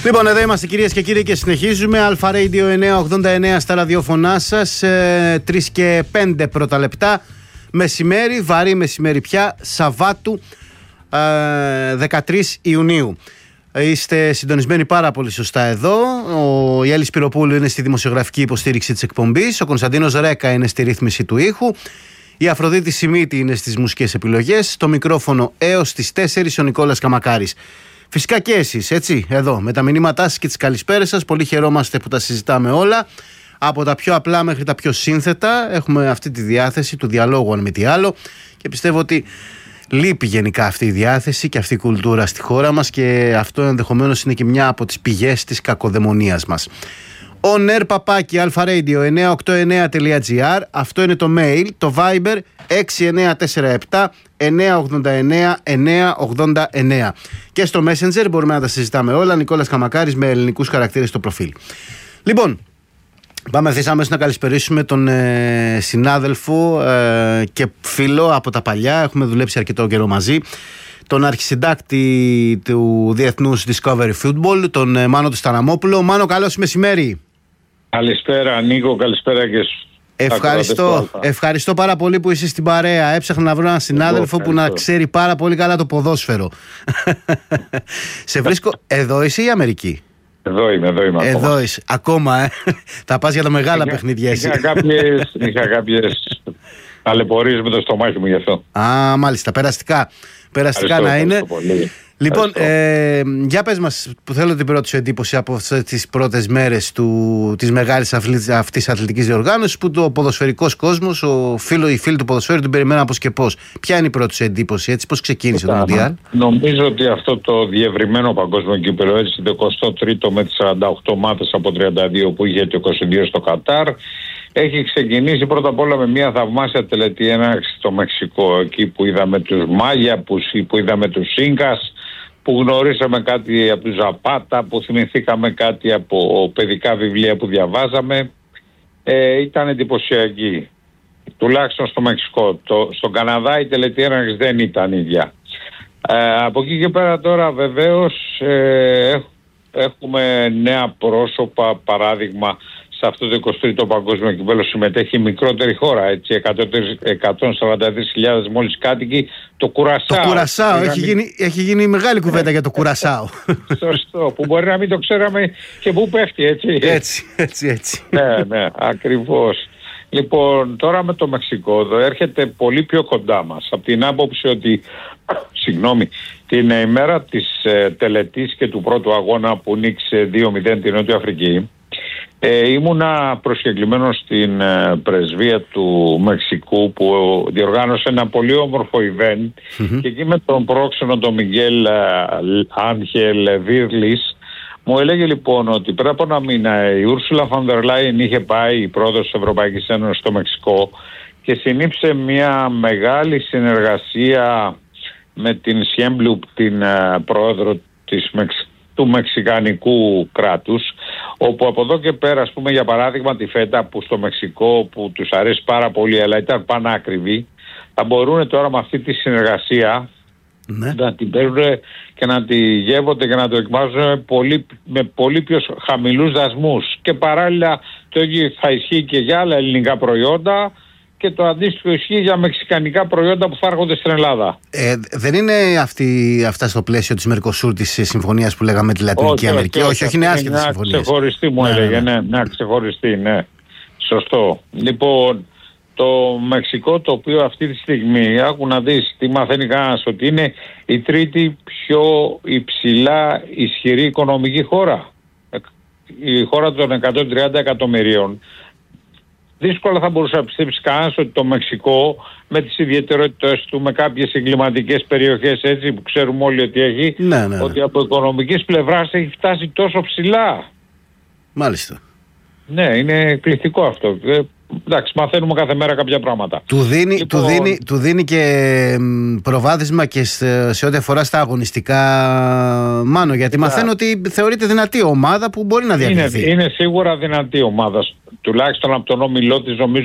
Λοιπόν, εδώ είμαστε κυρίες και κύριοι και συνεχίζουμε. Αλφα Radio 989 στα ραδιόφωνά σας. 3 και 5 πρώτα λεπτά. Μεσημέρι, βαρύ μεσημέρι πια, Σαββάτου 13 Ιουνίου. Είστε συντονισμένοι πάρα πολύ σωστά εδώ. Η Έλλη Σπυροπούλου είναι στη δημοσιογραφική υποστήριξη της εκπομπής. Ο Κωνσταντίνος Ρέκα είναι στη ρύθμιση του ήχου. Η Αφροδίτη Σιμίτη είναι στις μουσικές επιλογές. Στο μικρόφωνο έως τις 4 ο Νικόλας Καμακάρης. Φυσικά και εσείς, έτσι, εδώ, με τα μηνύματά σας και τις καλησπέρες σας. Πολύ χαιρόμαστε που τα συζητάμε όλα. Από τα πιο απλά μέχρι τα πιο σύνθετα. Έχουμε αυτή τη διάθεση του διαλόγου, αν μη τι άλλο. Και πιστεύω ότι λείπει γενικά αυτή η διάθεση και αυτή η κουλτούρα στη χώρα μας. Και αυτό ενδεχομένως είναι και μια από τις πηγές της κακοδαιμονίας μας. onAirPapaki.alpharadio989.gr. Αυτό είναι το mail. Το Viber 6947 989 989. Και στο Messenger μπορούμε να τα συζητάμε όλα. Νικόλας Καμακάρης με ελληνικούς χαρακτήρες στο προφίλ. Λοιπόν, πάμε ευθύς αμέσως να καλησπερίσουμε τον συνάδελφο και φίλο από τα παλιά. Έχουμε δουλέψει αρκετό καιρό μαζί. Τον αρχισυντάκτη του Διεθνούς Discovery Football, τον Μάνο του Σταναμόπουλο. Μάνο, καλώς μεσημέρι. Καλησπέρα Νίκο, καλησπέρα και σου. Ευχαριστώ πάρα πολύ που είσαι στην παρέα. Έψαχνα να βρω έναν συνάδελφο που να ξέρει πάρα πολύ καλά το ποδόσφαιρο. Σε βρίσκω. Εδώ είσαι ή Αμερική? Εδώ είμαι Εδώ είσαι. Ακόμα, θα πας για τα μεγάλα παιχνίδια εσύ. Είχα κάποιες ταλαιπωρίες με το στομάχι μου γι' αυτό. Α, μάλιστα. Περαστικά να είναι. Λοιπόν, για πες μας που θέλω την πρώτη σου εντύπωση από αυτές τις πρώτες μέρες της μεγάλης αυτής αθλητικής διοργάνωσης, που το ποδοσφαιρικός κόσμος, οι φίλοι του ποδοσφαίρου τον περιμένουν πώς και πώς. Ποια είναι η πρώτη σου εντύπωση, έτσι, πώς ξεκίνησε το Μουντιάλ? Νομίζω ότι αυτό το διευρυμένο παγκόσμιο κύπελλο, έτσι, το 23ο με τις 48 ομάδες από 32 που είχε το 22 στο Κατάρ, έχει ξεκινήσει πρώτα απ' όλα με μια θαυμάσια τελετή έναρξη στο Μεξικό, εκεί που είδαμε τους Μάγια, που είδαμε τους Ίνκας, που γνωρίσαμε κάτι από τους Ζαπάτα, που θυμηθήκαμε κάτι από παιδικά βιβλία που διαβάζαμε. Ήταν εντυπωσιακή. Τουλάχιστον στο Μεξικό. Στον Καναδά η τελετή έναρξη δεν ήταν ίδια. Από εκεί και πέρα τώρα βεβαίως έχουμε νέα πρόσωπα, παράδειγμα σε αυτό το 23ο παγκόσμιο κυπέλλο συμμετέχει η μικρότερη χώρα, έτσι, 143.000 μόλις κάτοικοι, το Κουρασάο. Το Κουρασάο, έχει γίνει μεγάλη κουβέντα για το Κουρασάο. Σωστό, που μπορεί να μην το ξέραμε και πού πέφτει, έτσι. Έτσι. Ναι, ακριβώς. Λοιπόν, τώρα με το Μεξικό εδώ έρχεται πολύ πιο κοντά μας, από την άποψη ότι, την ημέρα της τελετής και του πρώτου αγώνα που νίκησε 2-0 την Νότια Αφρική, ήμουνα προσκεκλημένος στην πρεσβεία του Μεξικού που διοργάνωσε ένα πολύ όμορφο event και εκεί με τον πρόξενο τον Μιγγέλ Άγχελ Βίρλης μου έλεγε λοιπόν ότι πριν από ένα μήνα η Ούρσουλα Φον ντερ Λάιεν είχε πάει, η πρόεδρος της Ευρωπαϊκής Ένωσης, στο Μεξικό και συνήψε μια μεγάλη συνεργασία με την Σιέμπλουπ, την πρόεδρο του μεξικανικού κράτους, όπου από εδώ και πέρα, ας πούμε, για παράδειγμα τη φέτα που στο Μεξικό που τους αρέσει πάρα πολύ αλλά ήταν πανάκριβη, θα μπορούν τώρα με αυτή τη συνεργασία να την παίρνουν και να τη γεύονται και να το εκμάζουν με πολύ πιο χαμηλούς δασμούς, και παράλληλα το ίδιο θα ισχύει και για άλλα ελληνικά προϊόντα και το αντίστοιχο ισχύει για μεξικανικά προϊόντα που θα έρχονται στην Ελλάδα. Δεν είναι αυτά στο πλαίσιο της Μερκοσούρ, της συμφωνίας που λέγαμε με τη Λατινική Αμερική? Όχι, είναι άσχετες συμφωνίες. Μια ξεχωριστή μου έλεγε, μια ξεχωριστή, ναι. Σωστό. Λοιπόν, το Μεξικό, το οποίο αυτή τη στιγμή, άκου να δεις τι μαθαίνει κανένας, ότι είναι η τρίτη πιο υψηλά ισχυρή οικονομική χώρα. Η χώρα των 130 εκατομμυρίων. Δύσκολα θα μπορούσε να πιστέψει κανένας ότι το Μεξικό, με τις ιδιαιτερότητες του, με κάποιες εγκληματικές περιοχές, έτσι, που ξέρουμε όλοι ότι έχει, ότι από οικονομικής πλευράς έχει φτάσει τόσο ψηλά. Μάλιστα. Ναι, είναι εκπληκτικό αυτό. Εντάξει, μαθαίνουμε κάθε μέρα κάποια πράγματα. Του δίνει και προβάδισμα και σε ό,τι αφορά στα αγωνιστικά, Μάνο, γιατί μαθαίνω ότι θεωρείται δυνατή ομάδα που μπορεί να διακριθεί. Είναι σίγουρα δυνατή ομάδα. Τουλάχιστον από τον όμιλό της νομίζω